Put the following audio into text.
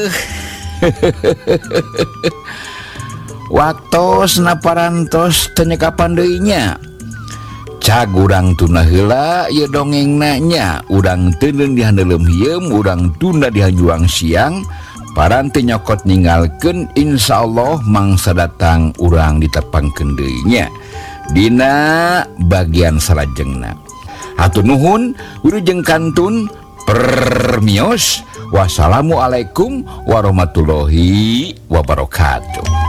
waktu naparantos tenyekapan deuinya cag urang tuna heula ye dongeng nanya urang teuneun dihandelem hieum urang tunda dihajuang siang paranti nyokot ninggalkeun insyaallah mangsa datang urang ditepangkeun deuinya dina bagian salajengna. Hatur nuhun wilujeng kantun permios. Wassalamualaikum warahmatullahi wabarakatuh.